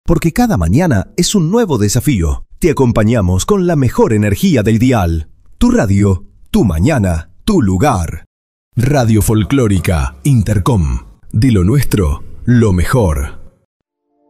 porque cada mañana es un nuevo desafío. Te acompañamos con la mejor energía del dial. Tu radio, tu mañana, tu lugar. Radio Folclórica Intercom. De lo nuestro, lo mejor.